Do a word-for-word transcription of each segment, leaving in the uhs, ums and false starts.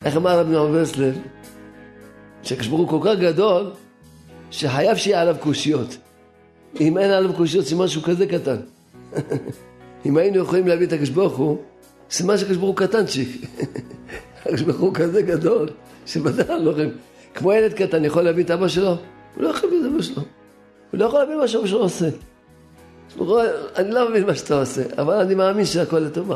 איך אמר רבי נחמן מברסלב? שהקדוש ברוך הוא כל כך גדול, שחייב שיהיה עליו קושיות. אם אין עליו קושיות, סימן שהוא כזה קטן. אם היינו יכולים להביא את הקדוש ברוך הוא, סימן שהקדוש ברוך הוא קטנצ'יק. הקדוש ברוך הוא כזה גדול, שבדל לא יכולים. כמו ילד קטן יכול להביא את אבא שלו, הוא לא יכול להביא את אבא שלו. הוא לא יכול להביא מה שאבא שלו עושה. אני לא מבין מה שאתה עושה, אבל אני מאמין שהכל לטובה.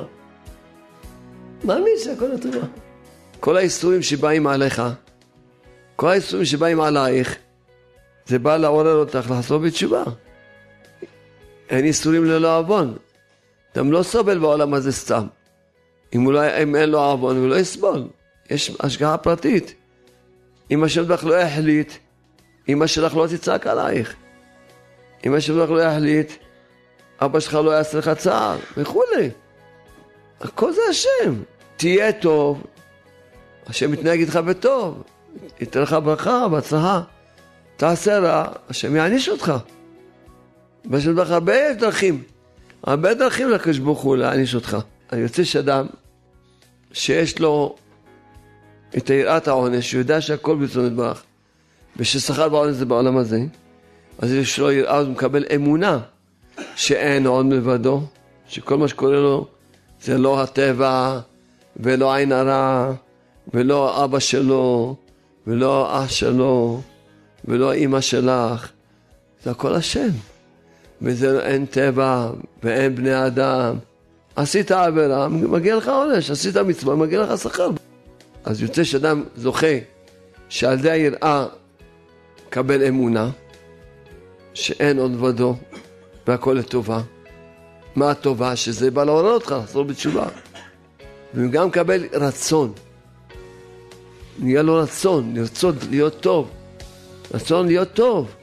מאמין שהכל לטובה. כל האיסורים שבאים עליך, כל האיסורים שבאים עלייך, זה בא לעורר אותך לחזור בתשובה. אין איסורים ללא עוון. אתם לא סובל בעולם הזה סתם. אם, לא, אם אין לו עוון, הוא לא יסבול. יש השגחה פרטית. אם השם שלך לא יחליט, אמא שלך לא תצעק עלייך. אם השם שלך לא יחליט, אבא שלך לא יעשה לך צער, וכו'. הכל זה השם. תהיה טוב, השם מתנהג איתך בטוב, ייתן לך ברכה, בהצלחה. תעשה רע, השם יעניש אותך. בשביל לך הרבה דרכים, הרבה דרכים לקדוש ברוך הוא להעניש אותך. אני יוצא שאדם שיש לו את יראת העונש, שהוא יודע שהכל ברצון יתברך, וששכר בעונש זה בעולם הזה, אז יש לו יראה, הוא מקבל אמונה שאין עוד מלבדו, שכל מה שקורה לו זה לא הטבע, ולא עין הרע, ולא אבא שלו, ולא אח שלו, ולא אמא שלך. זה הכל השם. וזה אין טבע, ואין בני אדם. עשית עבירה, מגיע לך עונש, עשית מצווה, מגיע לך שכר. אז יוצא שאדם זוכה, שעל זה היראה קבל אמונה, שאין עוד ודו, והכל לטובה. מה הטובה? שזה בא לעורר אותך, לחזור בתשובה. והוא גם קבל רצון. נהיה לו רצון, לרצות להיות טוב. רצון להיות טוב.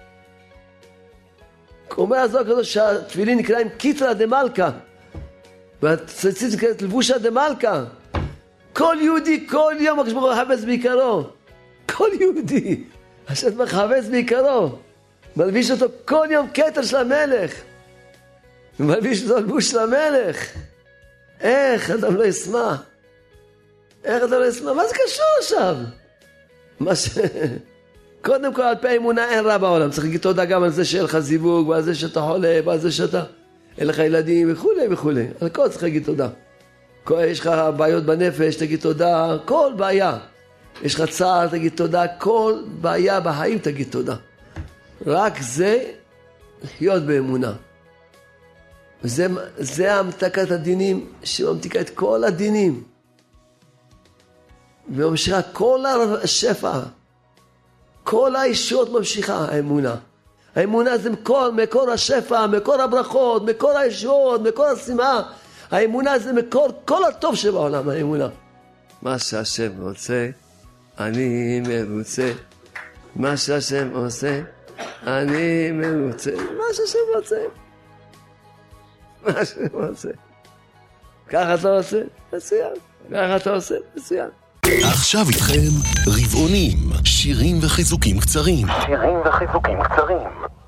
אומר הזוהר כזו שהתפילין נקראים קיטרא דמלכא. והציצית נקראת לבושה דמלכא. כל יהודי, כל יום הקדוש ברוך הוא מחפש בעיקרו. כל יהודי. השם מחפש בעיקרו. מלביש אותו כל יום כתר של המלך. ומלביש אותו לבוש של המלך. איך אדם לא ישמע? איך אדם לא ישמע? מה זה קשור עכשיו? מה ש... קודם כל על פי אמונה אין רע בעולם. צריך להגיד תודה גם על זה שאין לך זיווג, ועל זה שאתה חולה, ועל זה שאתה... אין לך ילדים וכו' וכו'. על הכל צריך להגיד תודה. כל... יש לך בעיות בנפש, תגיד תודה. כל בעיה. יש לך צער, תגיד תודה. כל בעיה בחיים תגיד תודה. רק זה לחיות באמונה. וזה זה המתקת הדינים שממתיקה את כל הדינים. וממשיכה כל השפע. כל הישועות ממשיכה האמונה. האמונה זה מקור, מקור השפע, מקור הברכות, מקור הישועות, מקור השמחה. האמונה זה מקור כל הטוב שבעולם, האמונה. מה שהשם רוצה, אני מרוצה. מה שהשם עושה, אני מרוצה. מה שהשם רוצה. מה שהשם רוצה. ככה אתה עושה? מצוין. ככה אתה עושה? מצוין. עכשיו איתכם רבעונים, שירים וחיזוקים קצרים. שירים וחיזוקים קצרים.